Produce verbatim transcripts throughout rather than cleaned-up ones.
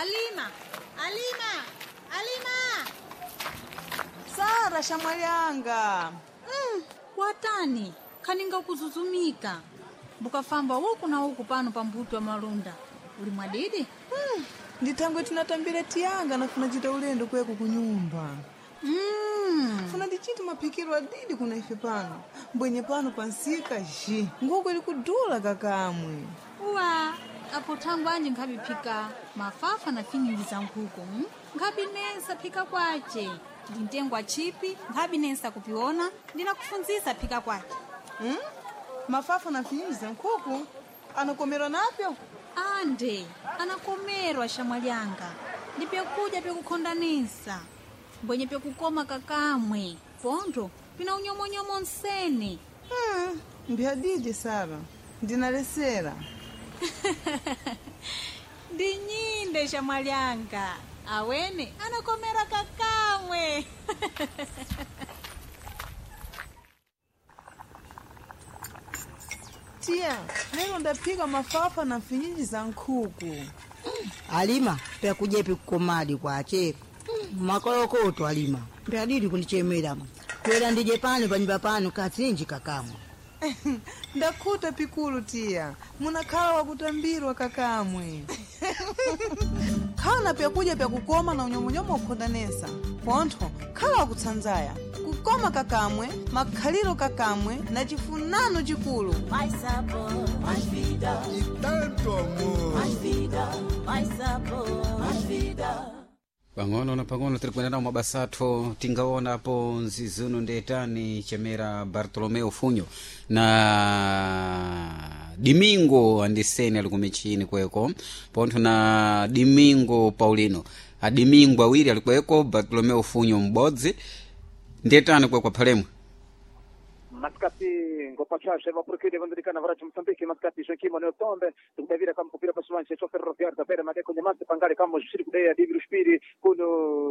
Alima, Alima, Alima. Sara shamwalianga. Mm, watani, kaninga kuzuzumika. Bukafamba huku na huku pano pa mbuto wa malunda. Uli mwadidi? Mm, nditangwe tinatambira tianga na funachita ulendo kweku kunyumba. Mm. Funa ndichiti mapikiro adidi kuna ife pano. Mbwenye pano pansika ji. Nguko ili kudula kakamwe. Uwa, apo tangu anje nkabi pika mafafa na finyingi za nkuku. Mm? Nkabi nesa pika kwache. Ndintengwa chipi, nkabi nesa kupiona, ndina kufunzisa pika kwache. Mm? Mafafa na finyingi za nkuku? Anakomero napyo? Ande, anakomerwa shamwalianga. Ndipekuja pekukondanisa. Mbwenye pekukoma kakamwe. Pondo, pina unyomonyomo nsene. Hmm, mbihadidi Sara. Ndinalesera. Ndinyinde shamwalianga. Awene, anakomera kakamwe. Tia, leo ndapiga mafafa na finyingi za nkuku. Alima, pia kujepi kukomadi kwa chefu. Makolokoto Alima, pia didi kunichemera. Kwela ndije pano panyumba pano katsinji kakamwe. Ndakuta pikulu tia. Munakala wa kutambirwa kakamwe. Kana pia kuja pia kukoma na unyomonyoma ukondanesa. Ponto, kala wa kutsanzaya. Kukoma kakamwe, makaliro kakamwe, na chifunano chikulu. Mais sabor, mais vida. E tanto amor. Mais vida, mais sabor, mais vida. Pang'ono na pang'ono tirikwenda nao mabasatho tingaona hapo nzizuno ndetani Chemera Bartolomeo Funyo na Dimingo andiseni alikumichini kweko ponto na Dimingo Paulino a Dimingo awiri alikweko Bartolomeo Funyo mbodzi ndetani kweko palemwe maskati ngopachasha va porque devandrikana varacho Msambiki maskati shokimo ne tombe tukavira kama kupira pasuanche chofer rofiar da pere madeko nyamase pangale kama shiri kudea diviru spiri kuno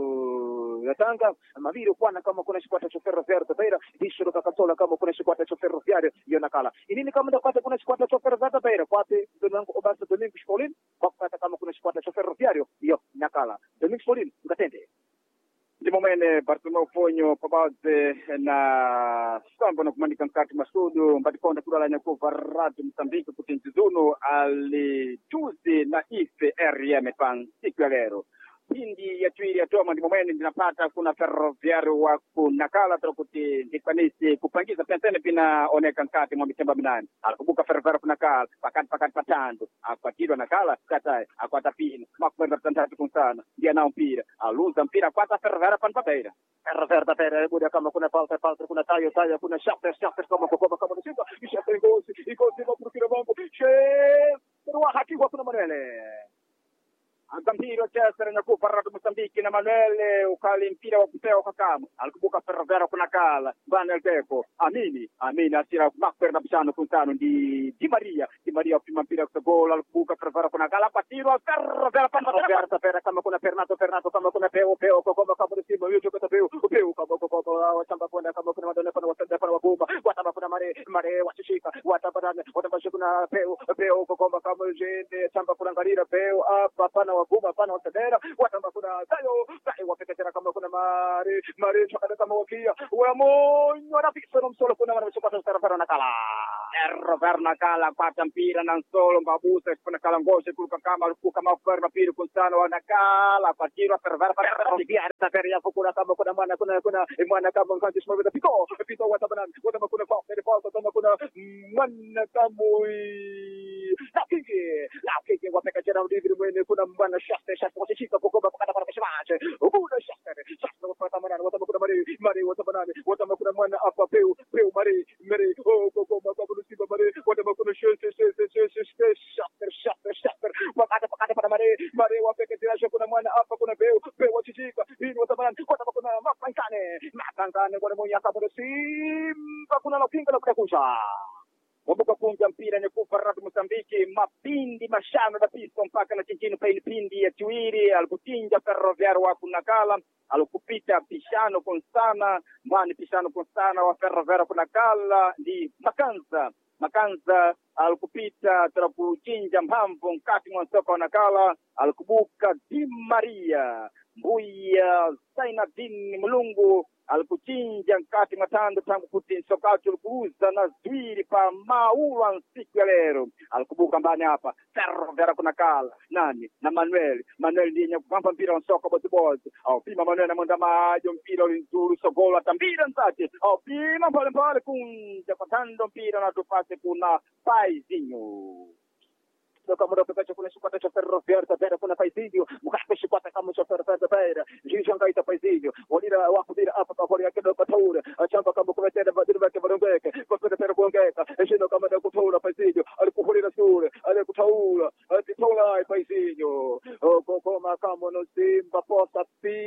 yatanga maviro kwana kama kuna shikwata chofer rofiar da pere dishiro kakatola kama kuna shikwata chofer rofiar yonakala inini kama ndapata kuna shikwata chofer da pere kwate donango obasa Domingo Spolin kwata kama kuna shikwata chofer rofiar yo nakala Domingo Spolin ngatende ndi momene Bartolomeo Funyo pabaze na sambo na kumandika mkati masudu mbatikonda kudala nyakuva radio Msambiki kuti nzizuno alijuzi na ife R M pan siku ya lero pindi ya tuiri ya toma ndi momene ndinapata kuna ferroviario wa kunakala kuti ndikwanisi kupangiza pensene pina oneka mkati mwa mitemba minani alikubuka ferroviario kunakala pakati pakati patando akwatidwa nakala kataye akwatapina makwenda tantatu kunsana ndiye nao mpira aluza mpira kwata ferroviario pan papeira ferroviario tapera buda kama kuna falta falta kuna tayo tayo kuna shafter shafter kama kokoma kama nsinga ishafter ingosi ingosi mapurukira mambo she kwa haki kwa kuna manele Agampiro Chester na kupa radio Msambiki na Manuel ukali mpira wa kupewa kwa kama alikubuka ferroviario kuna kala bana elteko amini amini asira makper na bishano kuntano di Di Maria Di Maria prima mpira kwa gol alikubuka ferroviario kuna kala patiro ferroviario pana ferroviario tapera kama kuna Pernato Pernato kama kuna Peo Peo kwa kama kama simu hiyo kwa Peo Peo kama kwa kwa chamba kwenda kama kuna Madonna pana wasanda pana wabumba wataba kuna Mare Mare washishika wataba wataba kuna Peo Peo kwa kama kama jende chamba kuna Ngalira Peo hapa pana wabumba pana wasadera watamba kuna tayo tayo wapeketera kama kuna Mare Mare chakada kama wakia wamonyo na pisa no msolo kuna wana chapata ferroviario nakala ferroviario nakala pata mpira na solo mbabusa kuna kala ngoshe kuruka kama kama ferroviario pili kunsana wanakala patiro ferroviario ferroviario taperia kuna kama kuna mwana kuna kuna mwana kama ngandi shimo piko piko watabana wataba kuna fa kama kuna mwana kama lakini lakini wapeketera ndivyo mwene kuna mwana shafte shafte washika kukoba pakata para kishaje kuna shafte shafte wapata mwana wataba kuna mari mari wataba nani wataba kuna mwana hapa peu peu mari mari oh kukoba kama nusiba mari wataba kuna shafte shafte shafte shafte shafte shafte pakata pakata para mari mari wapeketera kuna mwana hapa kuna peu peu washika hii wataba nani wataba kuna mapankane mapankane kwa mmoja hapa kuna simba kuna lapinga na kukusha wabuka kunja mpira ni kufa radio Msambiki mapindi mashano da pisto mpaka na chinchini pa pindi ya tuiri alikutinja ferroviario wa kunakala alikupita pishano konsana mbani pishano konsana wa ferroviario kunakala ndi makanza makanza alikupita tarakuchinja mphamvu mkati mwa soka wanakala alikubuka Di Maria Mbuya Zainadini Mulungu alikuchinja mkati matando tangu kuti sokacho alikuuza na zwiri pa maula siku ya lero alikubuka mbani hapa Ferro Vera kunakala nani na Manuel Manuel ndiye nyakupamba mpira wa soka bozi bozi au pima Manuel na mwenda majo mpira ulinzuru sogola tambira nzati au pima pale pale kunja kwa tando mpira na tupase kuna Paizinho Toka muda pepecho kuna shikwata cha Ferro Vera Vera kuna Paizinho mukaka shikwata kama cha Ferro Vera jishanga ita Paizinho walira wakudira hapa kwa hori yake ndo patura achamba kama kumetenda badiri wake barongeke kwa Ferro kuongeka eshino kama ndo kutura Paizinho alikuhurira sura alikutaula alitola Paizinho kwa kama kama no Simba posta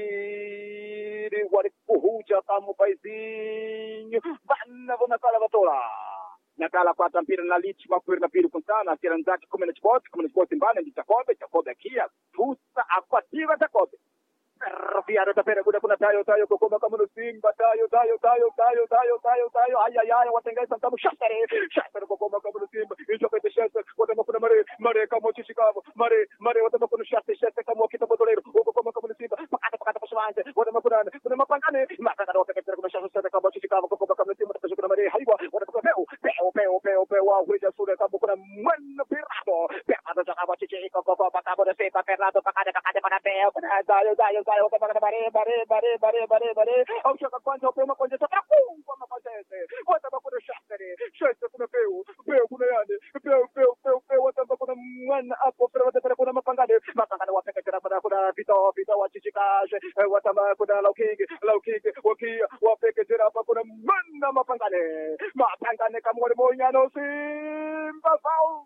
piri walikuhuja kama Paizinho bana vona kala batola nakala kwa mpira na lichi makwenda pili kunsana asira nzake kumi na sport kumi na sport mbane ndi Jacobe Jacobe kia tusa akwativa Jacobe Ferroviario tapera kuda kuna tayo tayo kokoma kama no Simba tayo tayo tayo tayo tayo tayo tayo haya haya watengeza mtamu shatare shatare kokoma kama no Simba hicho pete shatare watama kuna mare mare kama chishikavo mare mare watama kuna shatare shatare kama kita bodolero kokoma kama no Simba pakata pakata paswanje watama kuna kuna mapangane makaka ndo kaka kuna shatare kama chishikavo kokoma kama no Simba tasho kuna mare haiwa watama peo peo peo peo peo wa huja sura kama kuna mwana pirado peo ndo kama chichika kokoma kama no Simba pirado pakata pakata pana peo pana dayo dayo dayo watama bare bare bare bare bare bare au chaka kwanza upema kwanza toka kwa mapatete watama kuna shatare shatare kuna peo peo kuna yale peo peo peo peo watama kuna mwana hapo peo watama kuna mapangane mapangane wapeka tena para kuna vito vito wachichikaje watama kuna laukingi laukingi wakia wapeka tena hapa kuna mwana mapangane mapangane kama wale moyano Simba fau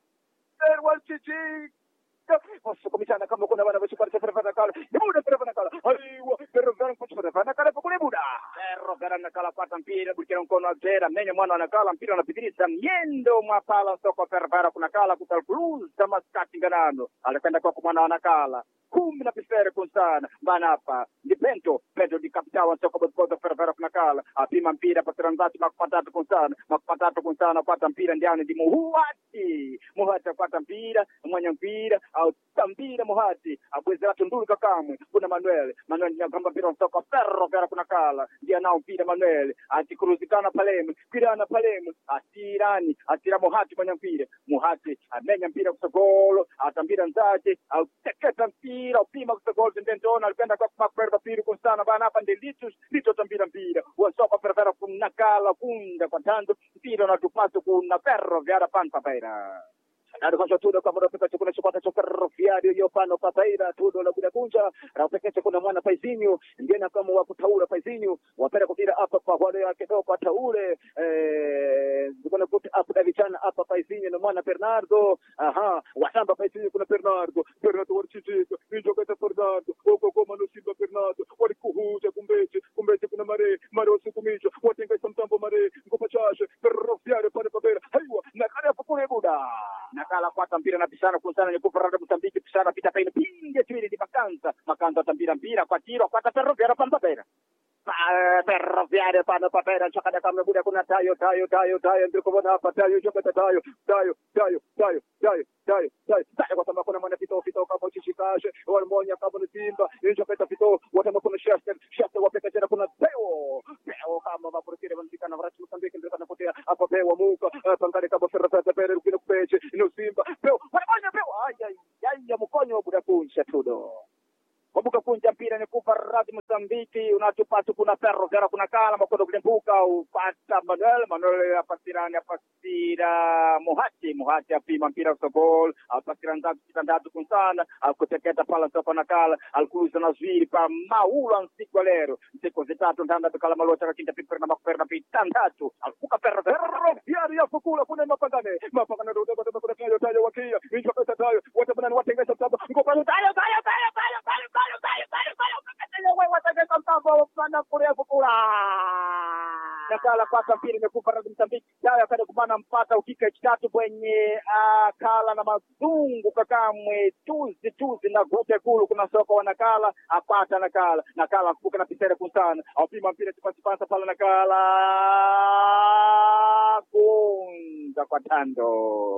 serwa chichi Posso cominciare kama kuna wana basi kwa Ferro Nakala. Nibuda Ferro Nakala. Aiwa Ferro Vera kwa Ferro Nakala kwa nibuda. Ferro Vera Nakala kwa mpira bukira mkono azera menya mwana anakala mpira anapitiliza miendo mwapala soko Ferro Vera kunakala kutalcruz kama skati ganano. Alikwenda kwa mwana anakala. Kumi na pifere kunsana bana hapa ni Pento Pedro di Capitao soko bodo Ferro Vera kunakala apima mpira patranzati makupatatu kunsana makupatatu kunsana pata mpira ndiani di muhati muhati pata mpira mwenye mpira au tambira muhati abwezera tundulu kakamwe kuna Manuel Manuel nyakamba mpira soko Ferro Vera kunakala ndia nao mpira Manuel atikuruzikana palemu kirana palemu atirani atira muhati mwenye mpira muhati amenya mpira kusogolo atambira nzake au teketa mpira upima kusogolo ndentona alipenda kwa makwenda pili kustana bana hapa ndelitus lito tambira mpira wasoko Ferro Vera kunakala kunda kwa tando mpira na tupaso kuna Ferro Vera panpa paira Nado kwa tudo kwa muda peka chukuna chupata cha Ferroviario yopano papaira tudo la buda kunja na peka chukuna mwana Paizinho ndiye kama wa kutaura Paizinho wapenda kupira hapa kwa wale yake kwa kwa taule eh kuna kuti hapa Davichana hapa Paizinho na mwana Bernardo aha wasamba Paizinho kuna Bernardo Bernardo warchichika hicho kwa Fernando huko kwa mano Simba Bernardo walikuhuja kumbeje kumbeje kuna mare mare usikumicho watenga samtambo mare ngopa chashe Ferroviario pale papera haiwa na kale hapo kule buda nakala kwata mpira na pisana kunsana ni kufarada Mozambique pisana pita paine pinge twili di Makanza Makanza tambira mpira kwa tiro kwa Ferroviario pamba pera Ferroviario pano papera chakada kama buda kuna tayo tayo tayo tayo ndiko bona hapa tayo chokata tayo tayo tayo tayo tayo tayo tayo tayo kwa sababu kuna mwana pito pito kama chichikaje walmonya kama ni Simba hicho peta pito watama kuna Shasta Shasta wapeka tena kuna peo peo kama vaporikire vanzika na vrati Mozambique ndiko napotea hapa peo muka pangale kama Ferroviario pera kile kupeche no Simba peo walmonya peo aya aya mkonyo buda kuncha tudo Wabuka kunja mpira ni kupa radi Mozambiki unatupatu kuna Ferro Vera kuna kala makodo kulembuka upata Manuel Manuel apasirani apasira Muhati Muhati apima mpira usogol apasira ndatu kitandatu kunsana akuteketa pala sopa na kala alkuza na zwiri pa maula nsiku lero nsiku zitatu ndanda tukala malota kakinta pipera na makupera na pitandatu alkuka Ferro Vera yari ya fukula kuna mapangane mapangane ndo ndo ndo kuna tayo tayo wakia hicho pesa tayo watabana watengeza mtaba ngopa tayo tayo tayo tayo tayo tayo tayo tayo tayo kakatele wewe wataka mtambo sana kule fukula nakala kwa mpira imekufa radi Mozambique dawa yakada kumana mpata ukika kitatu kwenye kala na mazungu kakamwe tuzi tuzi na gote kulu kuna soko wanakala apata nakala nakala kuka na pisere kunsana au pima mpira tipasi pasa pala nakala kun ulikunja kwa tando.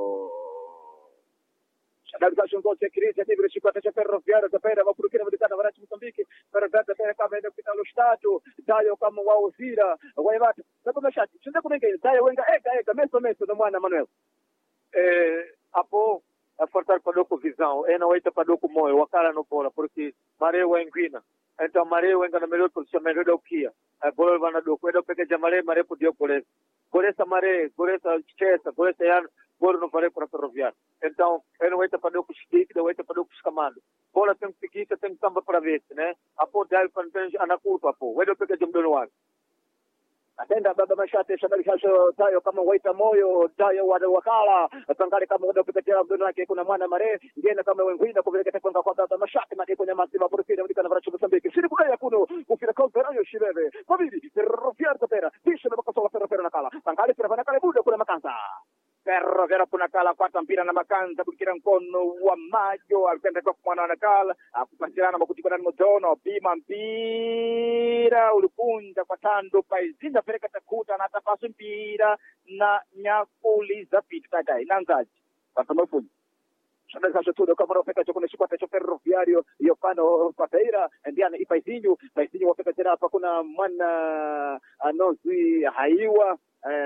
Shadalika shongozi kirisi atibiri shikwata cha Ferroviário da Beira vapurukira vadikana varati Moçambique. Ferroviário da Beira kama ende kupita Lustatu. Dayo kama wauzira. Waivata. Sapo mashati. Chinda kunenge. Dayo wenga ega ega. Meso meso na mwana Manuel. Eh, hapo afortar padoku visão. É não eita padoku moyo. Wakala no bola. Porque maré wenguina. Então maré wenga na melhor posição. Melhor da ukia. A bola vai na doku. Edo peke jamare maré podia colher. Goresa maré. Goresa chesa. Goresa yan. Bora não farei para Ferroviário. Então, eu não vou para o stick, eu vou para o comando. Bola tem que seguir, tem que samba para ver, né? Apo dai para a anacuta, apo. Vai do pegar de um ar. Atenda baba mashate shabali hasho tayo kama waita moyo tayo wa wakala tangari kama wada kupetea mdono wake kuna mwana mare ngine kama wengine kupeleka kwa kwa baba mashate mati kwenye masima burkina ndikana varachu Moçambique siri kudai kuno kufira kautera yo shibebe babidi Ferroviário da Beira tisha baka sola Ferroviário na kala tangari pira bana kale buda kuna makanza Ferroviário kuna kala kwata mpira na makanza bukira mkono wa majo alipenda kwa mwana na kala akupasirana makutikana mtono bima mpira ulikunja kwa tando paizinda pereka takuta na tapasu mpira na nyakuliza pita dai nanzaji patama fundi Shana sasa tudo kama rofeka chokone shikwata cho Ferroviário iyo pano kwa Beira ndiana ipaizinyu paizinyu wafeka tena hapa kuna mwana anozi haiwa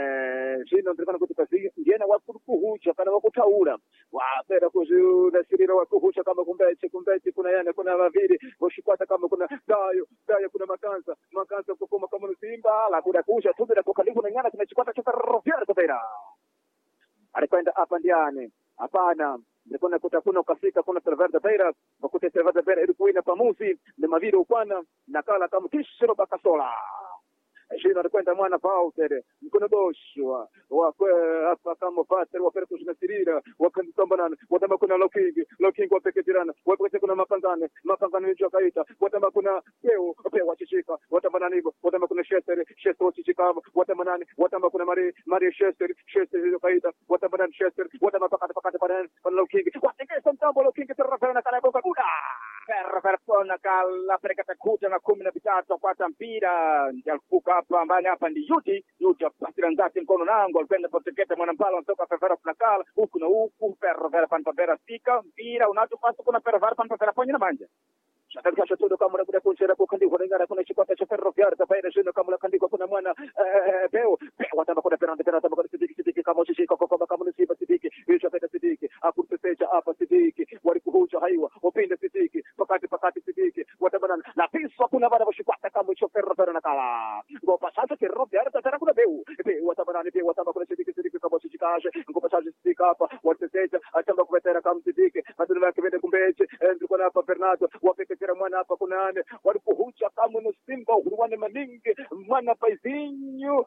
eh jino ndikana kuti pasi ndiana wakurukuhucha kana wakutaura wa pera kujuda sirira wakuhucha kama kumbeche kumbeche kuna yana kuna vaviri washikwata kama kuna dayo dayo kuna makanza makanza kukoma kama Simba la kuda kusha tudo na kukalifu na nyana tumechikwata cho Ferroviário da Beira alikwenda hapa ndiane hapana ndikona kutakuna ukafika kuna Ferroviário da Beira wakute Ferroviário da Beira ilikuina pamusi ni maviri ukwana nakala kama kishiro bakasola Jina alikwenda mwana Pauter mkono boshwa wa hapa kama Pater wa perku tunasirira wakandambana wadama kuna Loking Loking wa peketirana wapete kuna mapangane mapangane hiyo kaita wadama kuna peo peo wachishika wadama nibo wadama kuna Chester Chester wachishika wadama nani wadama kuna Mari Mari Chester Chester hiyo kaita wadama nani Chester wadama pakata pakata pana Loking watekesa mtambo Loking terafana kana boka buda Ferroviário kala pereka takuta na kumi na vitatu kwata mpira njalikuka hapa mbani hapa ndi yuti yuti pasira nzati mkono nangu alipenda poteketa mwana mpala natoka Ferroviário kunakala huku na huku Ferroviário panpapera stika mpira unatupasa kuna Ferroviário panpapera ponye na manja Shatarisha shotudo kama unakuda kunchera kukandi hunengara kuna chikwata cha Ferroviário da Beira jino kama unakandikwa kuna mwana beo beo watamba kuna perante perante kama sidiki sidiki kama ushishika kwa kama kama nisiba sidiki hicho peta sidiki akutetecha hapa sidiki walikuhucha haiwa upinde sidiki pakati pakati sidiki watamba na pisa kuna bana washikwata kama hicho Ferroviário nakala ngopa sasa Ferroviário tatara kuna beo beo watamba na beo watamba kuna sidiki sidiki kama ushishikaje ngopa sasa sidiki hapa watetecha atamba kupetera kama sidiki maduni yake vende kumbeche ndiko na hapa Fernando wapeke kira mwana hapa kuna ane walipohucha kama no Simba huruwane maningi mwana paizinyu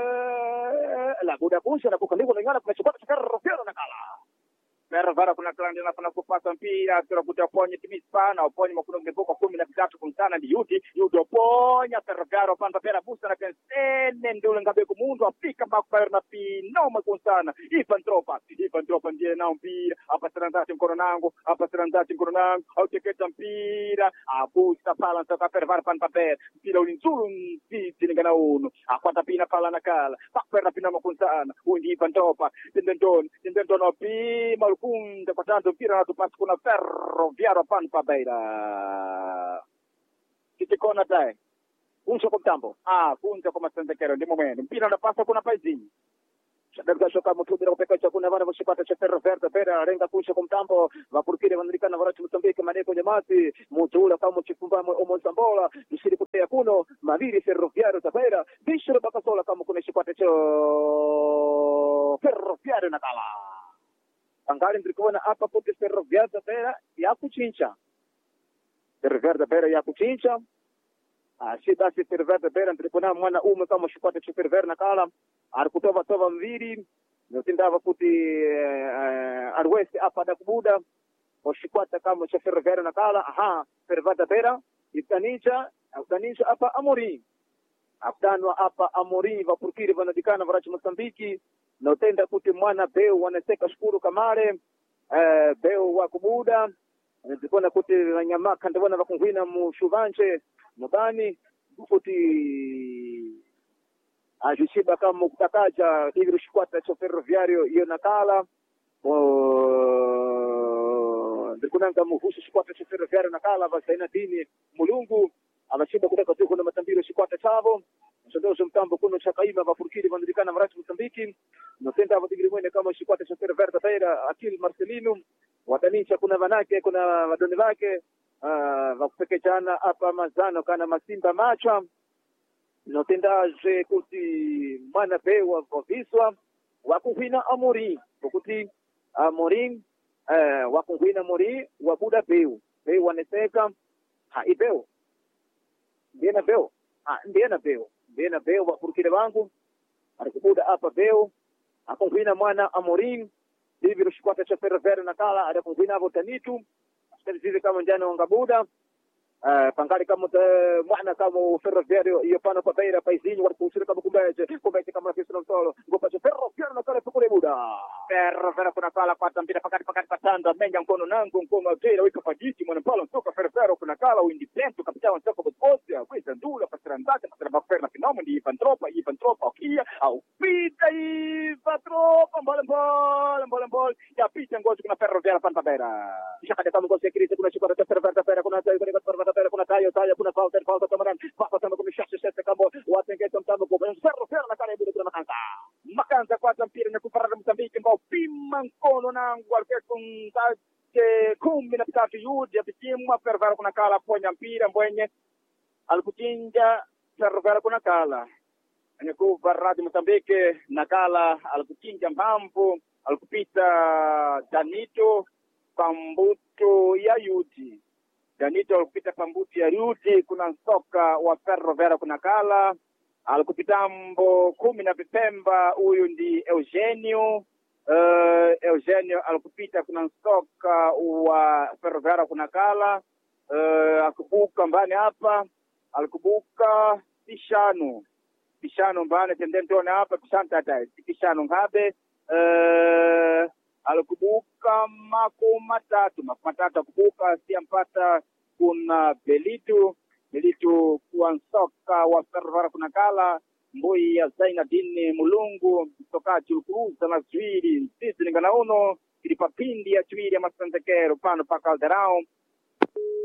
eh la buda busha na kukaliwa ngana kuna chukua Ferroviário na kala Ferroviário kuna klandi na kuna kupata mpira sura kutaponya timispana uponye makuno ngepoka kumi na tatu kumtana ndi yuti yudo ponya Ferroviário panda pera busa na pensene ndio ngabe kumundu afika bakwa na pino makunsana ipan tropa ipan tropa ndiye na mpira hapa strandati mkono nangu hapa strandati mkono nangu au teketa mpira abusta pala ntoka Ferroviário panda pera mpira ulinzulu mpiti ngana uno akwata pina pala nakala bakwa pina makunsana undi ipan tropa tendendon tendendon opima kunda kwa tanto mpira na tupasi kuna Ferroviário panpa Beira kitikona dai kunja kwa mtambo ah kunja kwa masendekero ndi momento mpira na pasa kuna paizinho Shadabga shoka mutubira kupeka cha kuna vana vashipata cha Ferroviário da Beira renga kunja kwa mtambo vapurukire vandirikana varachi Moçambique maneko nyamasi mutula kama mchifumba omosambola mshiri kutea kuno maviri Ferroviário da Beira bishiro bakasola kama kuna shipata cha Ferroviário na kala Angali ndrikuona hapa pote Ferroviário da Beira ya kuchincha. Ferroviário da Beira ya kuchincha. Ah, si basi Ferroviário da Beira ndrikuona mwana ume kama shikwata cha Ferroviário na kala. Arikutova tova mviri. Notindava kuti uh, arwesi hapa da kubuda. Washikwata kama cha Ferroviário na kala. Aha, Ferroviário da Beira. Itanisha, itanisha hapa Amori. Afdanwa hapa Amori vapurkiri vanadikana varachi Moçambique. Notenda kuti mwana beo wanaseka shukuru kamare eh beo wa kubuda ndikona kuti nyamaka ndibona vakungwina mu shuvanje mubani kuti ajishiba kama kutakaja hivi shikwata cha ferroviario hiyo nakala ndikunanga muhusu shikwata cha ferroviario nakala basi ina dini mulungu anashinda kutaka tu kuna matambiro shikwata chavo msondozo mtambo kuno cha kaima vafurikiri vandilikana marachi Mozambiki nasenda vatigiri mwene kama shikwata cha ferroviario taira Akil Marcelino watanicha kuna vanake kuna wadoni wake uh, vakupekechana hapa mazano kana masimba macha notendaje kuti mwana pewa vaviswa wakuhina amori kuti amori eh wakuhina mori wabuda peu peu waneseka ha ipeo ndiena peu ha ndiena peu ndiena peu wafurikire wangu alikubuda hapa peu akunguina mwana amori hivi rushikwata cha ferroviario nakala alikunguina hapo tanitu sisi kama njano wangabuda Uh, pangali kama uh, mwana kama ferroviario hiyo pana kwa beira paizinho walikusira kama kumbeje kumbeje kama rafisi na solo ngopa cha ferroviario na kale tukule buda ferroviario kuna kala kwa tambira pakati pakati patanda menja mkono nangu ngoma tena wika pajiti mwana pala toka ferroviario kuna kala independent kapitao ntoko bosia kwenda ndula pasira ndaka pasira baferna fenome ndi pantropa i pantropa okia au pita i patropa mbole mbole mbole mbole ya pita ngozi kuna ferroviario pana beira shaka kama ngozi kirisi kuna chikora cha ferroviario kuna kuna Pero kuna tayo tayo kuna falta falta tomaran papa sama kumi shashe shashe kambo watengeta mtambo kwa ferro ferro na kale bude kuna makanza makanza kwa tampira na kuparara Mozambiki mbao pima mkono nangu alikekungaje kumi na pitatu yudi ya pitimwa ferro ferro kuna kala ponya mpira mbwenye alikuchinja ferro ferro kuna kala ane kuparara Mozambiki na kala alikuchinja mpampu alikupita Danito Pambuto ya yudi Danito alipita pambuti ya Ruti kuna soka wa ferroviario kuna kala alikupitambo kumi na Pemba huyu ndi Eugenio uh, Eugenio alikupita kuna soka wa ferroviario kuna kala uh, akubuka mbani hapa alikubuka Pishano Pishano mbani tendentone hapa Pishanta dai Pishano ngabe uh, alikubuka mako matatu mako matatu akubuka siampata kuna Belitu Belitu kuansoka wa ferroviario kuna kala mboi ya Zaina Dini Mulungu toka chulukuruza na zwiri sisi ningana uno ilipapindi ya zwiri ya masantekero pano pa Calderao